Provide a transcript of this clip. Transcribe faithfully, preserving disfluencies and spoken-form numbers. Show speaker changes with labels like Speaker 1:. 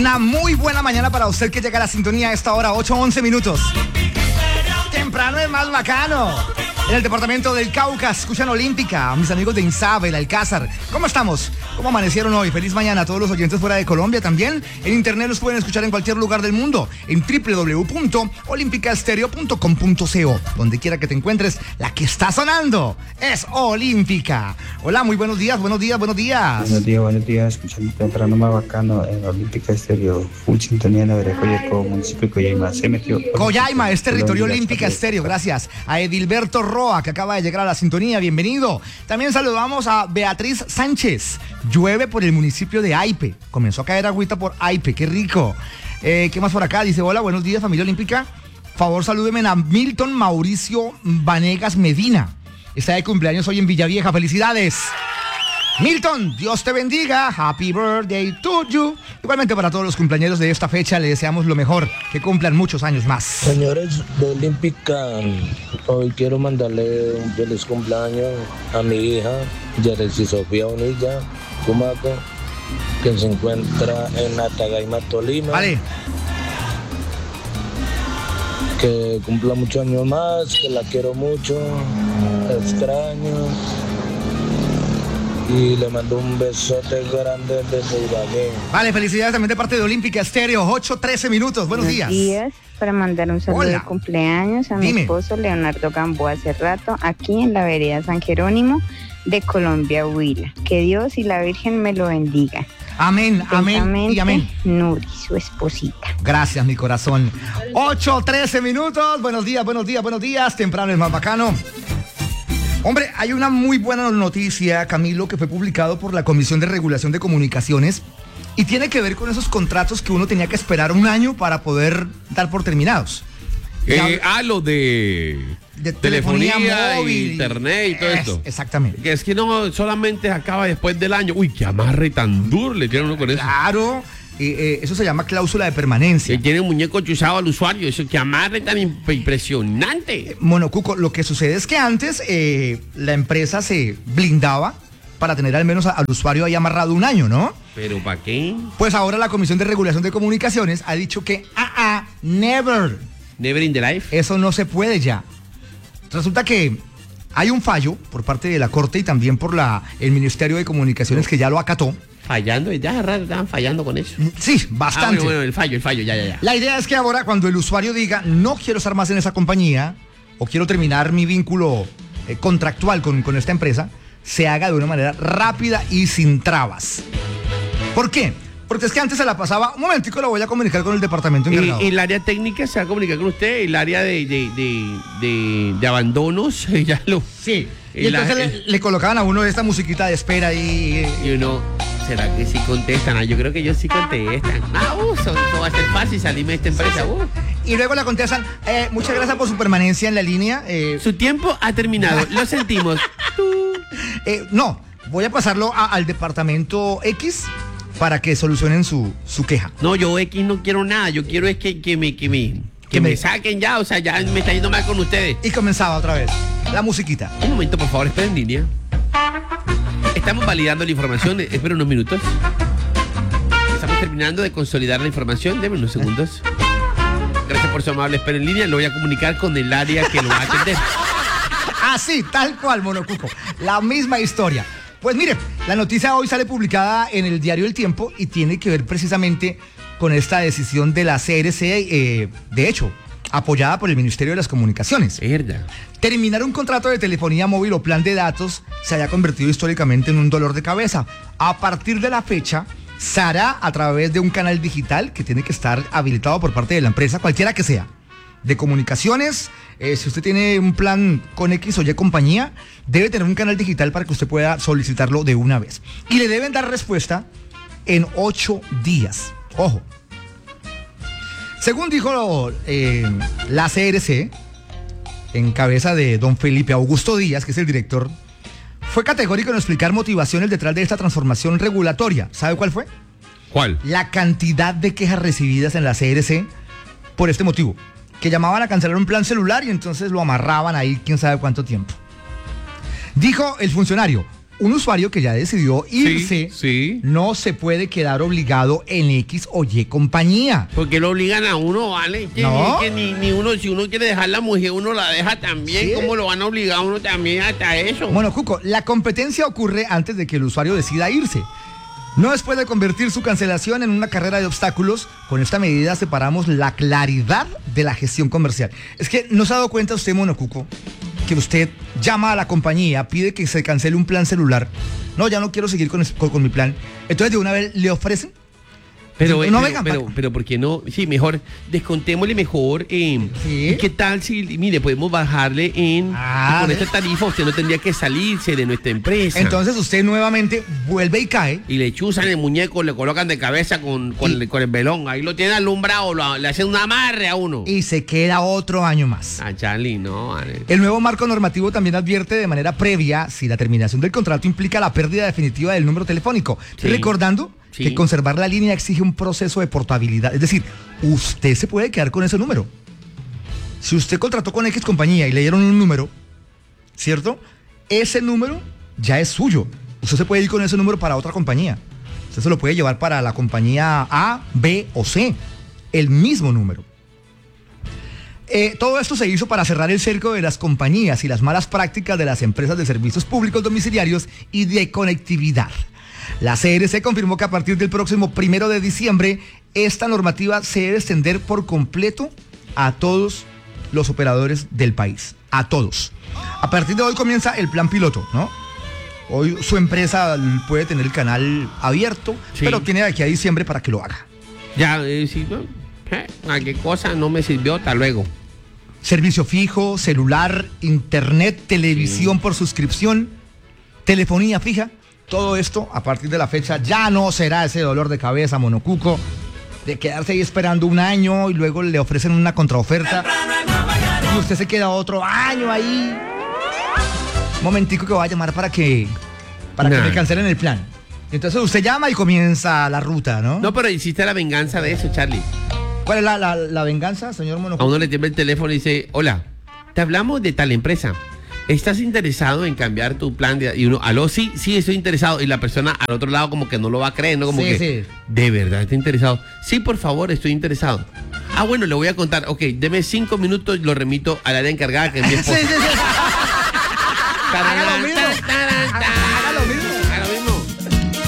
Speaker 1: Una muy buena mañana para usted que llega a la sintonía a esta hora, ocho once minutos. Temprano es más bacano. En el departamento del Cauca, escuchan Olímpica, a mis amigos de Insabe, el Alcázar. ¿Cómo estamos? ¿Cómo amanecieron hoy? Feliz mañana a todos los oyentes fuera de Colombia también. En internet los pueden escuchar en cualquier lugar del mundo, en doble u doble u doble u punto olímpica estéreo punto com punto co. Donde quiera que te encuentres, la que está sonando es Olímpica. Hola, muy buenos días, buenos días, buenos días.
Speaker 2: Buenos días, buenos días. Escuchando temprano más bacano en Olímpica Estéreo. Full sintonía en Coyeco, municipio de Coyaima. Se metió.
Speaker 1: Coyaima es territorio Olímpica Estéreo. Gracias a Edilberto Roa, que acaba de llegar a la sintonía. Bienvenido. También saludamos a Beatriz Sánchez. Llueve por el municipio de Aipe. Comenzó a caer agüita por Aipe. Qué rico. Eh, ¿Qué más por acá? Dice, hola, buenos días, familia olímpica. Favor, salúdeme a Milton Mauricio Vanegas Medina. Está de cumpleaños hoy en Villavieja. ¡Felicidades! Milton, Dios te bendiga. Happy birthday to you. Igualmente para todos los cumpleaños de esta fecha le deseamos lo mejor, que cumplan muchos años más.
Speaker 3: Señores de Olímpica, hoy quiero mandarle un feliz cumpleaños a mi hija, Yeresy Sofía Bonilla Cumaco, que se encuentra en Atagaima, Tolima.
Speaker 1: Vale.
Speaker 3: Que cumpla muchos años más, que la quiero mucho, la extraño. Y le mando un besote grande desde Ibagué.
Speaker 1: Vale, felicidades también de parte de Olímpica Estéreo. ocho trece minutos. Buenos,
Speaker 4: Buenos
Speaker 1: días.
Speaker 4: días. Para mandar un saludo
Speaker 1: Hola.
Speaker 4: de cumpleaños a mi
Speaker 1: Dime.
Speaker 4: esposo Leonardo Gamboa hace rato, aquí en la vereda San Jerónimo de Colombia, Huila. Que Dios y la Virgen me lo bendigan.
Speaker 1: Amén, amén y amén.
Speaker 4: Nuri, su esposita.
Speaker 1: Gracias, mi corazón. ocho trece minutos. Buenos días, buenos días, buenos días. Temprano es más bacano. Hombre, hay una muy buena noticia, Camilo, que fue publicado por la Comisión de Regulación de Comunicaciones y tiene que ver con esos contratos que uno tenía que esperar un año para poder dar por terminados.
Speaker 5: Eh, ah, lo de,
Speaker 1: de telefonía, telefonía móvil,
Speaker 5: internet y todo
Speaker 1: es,
Speaker 5: esto.
Speaker 1: Exactamente.
Speaker 5: Que es que no solamente acaba después del año. Uy, qué amarre tan duro le tiene uno con eso.
Speaker 1: Claro. Eh, eh, eso se llama cláusula de permanencia.
Speaker 5: Que tiene un muñeco chuzado al usuario. Eso que amarre tan imp- impresionante.
Speaker 1: Eh, Monocuco, lo que sucede es que antes eh, la empresa se blindaba para tener al menos a, al usuario ahí amarrado un año, ¿no?
Speaker 5: ¿Pero para qué?
Speaker 1: Pues ahora la Comisión de Regulación de Comunicaciones ha dicho que, ah, ah, never.
Speaker 5: Never in the life.
Speaker 1: Eso no se puede ya. Resulta que hay un fallo por parte de la Corte y también por la, el Ministerio de Comunicaciones que ya lo acató.
Speaker 5: Fallando, ya estaban fallando con eso.
Speaker 1: Sí, bastante.
Speaker 5: Ah, bueno, bueno, el fallo, el fallo, ya, ya, ya.
Speaker 1: La idea es que ahora cuando el usuario diga no quiero estar más en esa compañía o quiero terminar mi vínculo eh, contractual con, con esta empresa, se haga de una manera rápida y sin trabas. ¿Por qué? Porque es que antes se la pasaba, un momentico lo voy a comunicar con el departamento encargado.
Speaker 5: Y el área técnica se va a comunicar con usted, el área de, de, de, de, de abandonos, ya lo...
Speaker 1: Sí, y entonces
Speaker 5: la,
Speaker 1: le, le colocaban a uno esta musiquita de espera y...
Speaker 5: Y uno, ¿será que sí contestan? Ah, yo creo que ellos sí contestan. Ah, uh, eso, eso va a ser fácil salirme de esta empresa. Uh.
Speaker 1: Y luego le contestan, eh, muchas gracias por su permanencia en la línea. Eh,
Speaker 5: Su tiempo ha terminado, lo sentimos.
Speaker 1: eh, no, voy a pasarlo a, al departamento X para que solucionen su, su queja.
Speaker 5: No, yo X no quiero nada, yo quiero es que, que me... Que me Que me saquen ya, o sea, ya me está yendo mal con ustedes.
Speaker 1: Y comenzaba otra vez la musiquita.
Speaker 5: Un momento, por favor, esperen en línea. Estamos validando la información, esperen unos minutos. Estamos terminando de consolidar la información, denme unos segundos. Gracias por su amable espera en línea, lo voy a comunicar con el área que lo va a atender.
Speaker 1: Así, tal cual, Monocuco. La misma historia. Pues mire, la noticia hoy sale publicada en el diario El Tiempo y tiene que ver precisamente con esta decisión de la C R C, eh, de hecho, apoyada por el Ministerio de las Comunicaciones.
Speaker 5: Verdad.
Speaker 1: Terminar un contrato de telefonía móvil o plan de datos se haya convertido históricamente en un dolor de cabeza. A partir de la fecha, se hará a través de un canal digital que tiene que estar habilitado por parte de la empresa, cualquiera que sea. De comunicaciones, eh, si usted tiene un plan con X o Y compañía, debe tener un canal digital para que usted pueda solicitarlo de una vez. Y le deben dar respuesta en ocho días. Ojo. Según dijo eh, la C R C, en cabeza de don Felipe Augusto Díaz, que es el director, fue categórico en explicar motivaciones detrás de esta transformación regulatoria. ¿Sabe cuál fue?
Speaker 5: ¿Cuál?
Speaker 1: La cantidad de quejas recibidas en la C R C por este motivo. Que llamaban a cancelar un plan celular y entonces lo amarraban ahí quién sabe cuánto tiempo. Dijo el funcionario, un usuario que ya decidió irse
Speaker 5: Sí, sí.
Speaker 1: no se puede quedar obligado en X o Y compañía.
Speaker 5: Porque lo obligan a uno, ¿vale? Que,
Speaker 1: No.
Speaker 5: que ni, ni uno, si uno quiere dejar la mujer, uno la deja también.
Speaker 1: Sí.
Speaker 5: ¿Cómo lo van a obligar a uno también hasta eso?
Speaker 1: Bueno, Cuco, la competencia ocurre antes de que el usuario decida irse. No después de convertir su cancelación en una carrera de obstáculos. Con esta medida separamos la claridad de la gestión comercial. Es que no se ha dado cuenta usted, Monocuco, que usted llama a la compañía, pide que se cancele un plan celular. No, ya no quiero seguir con, con, con mi plan. Entonces de una vez le ofrecen.
Speaker 5: Pero,
Speaker 1: no,
Speaker 5: pero,
Speaker 1: venga,
Speaker 5: pero,
Speaker 1: pa-
Speaker 5: pero, ¿por qué no? Sí, mejor, descontémosle mejor. Eh,
Speaker 1: Sí.
Speaker 5: ¿Y qué tal si, mire, podemos bajarle en...
Speaker 1: Ah,
Speaker 5: y con
Speaker 1: ¿ves?
Speaker 5: esta tarifa usted no tendría que salirse de nuestra empresa.
Speaker 1: Entonces usted nuevamente vuelve y cae.
Speaker 5: Y le chuzan el muñeco, le colocan de cabeza con, con,
Speaker 1: Y-
Speaker 5: el, con el velón. Ahí lo tiene alumbrado, lo- le hacen un amarre a uno.
Speaker 1: Y se queda otro año más.
Speaker 5: A Charlie, no, vale.
Speaker 1: El nuevo marco normativo también advierte de manera previa si la terminación del contrato implica la pérdida definitiva del número telefónico.
Speaker 5: Sí.
Speaker 1: Recordando
Speaker 5: Sí.
Speaker 1: que conservar la línea exige un proceso de portabilidad. Es decir, usted se puede quedar con ese número. Si usted contrató con X compañía y le dieron un número, ¿cierto? Ese número ya es suyo. Usted se puede ir con ese número para otra compañía. Usted se lo puede llevar para la compañía A, B o C. El mismo número. Eh, todo esto se hizo para cerrar el cerco de las compañías y las malas prácticas de las empresas de servicios públicos domiciliarios y de conectividad. La C R C confirmó que a partir del próximo primero de diciembre, esta normativa se debe extender por completo a todos los operadores del país. A todos. A partir de hoy comienza el plan piloto, ¿no? Hoy su empresa puede tener el canal abierto,
Speaker 5: Sí.
Speaker 1: pero tiene de aquí a diciembre para que lo haga.
Speaker 5: Ya, eh, sí, no, eh, ¿a qué cosa no me sirvió? Hasta luego.
Speaker 1: Servicio fijo, celular, internet, televisión por suscripción, telefonía fija. Todo esto, a partir de la fecha, ya no será ese dolor de cabeza, Monocuco, de quedarse ahí esperando un año y luego le ofrecen una contraoferta y usted se queda otro año ahí. Un momentico que voy a llamar para que para que
Speaker 5: Nah.
Speaker 1: me cancelen el plan. Entonces usted llama y comienza la ruta, ¿no?
Speaker 5: No, pero hiciste la venganza de eso, Charlie.
Speaker 1: ¿Cuál es la, la- la venganza, señor
Speaker 5: A
Speaker 1: Monocuco?
Speaker 5: uno le tiembla el teléfono y dice, hola, te hablamos de tal empresa. ¿Estás interesado en cambiar tu plan? De... Y uno, aló, sí, sí, estoy interesado. Y la persona al otro lado como que no lo va a creer, ¿no? Como
Speaker 1: Sí,
Speaker 5: que,
Speaker 1: sí.
Speaker 5: ¿de verdad está interesado? Sí, por favor, estoy interesado. Ah, bueno, le voy a contar. Ok, deme cinco minutos y lo remito al área encargada, que es mi
Speaker 1: Sí,
Speaker 5: esposa.
Speaker 1: sí, sí.
Speaker 5: Tararán,
Speaker 1: Haga lo mismo.
Speaker 5: tararán, tararán.